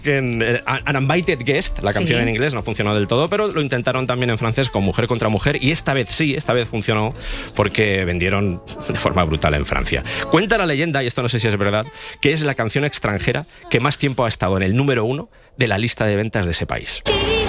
An Invited Guest, la canción en inglés no funcionó del todo, pero lo intentaron también en francés con Mujer contra Mujer, y esta vez funcionó porque vendieron de forma brutal en Francia. Cuenta la leyenda, y esto no sé si es verdad, que es la canción extranjera que más tiempo ha estado en el número 1 de la lista de ventas de ese país.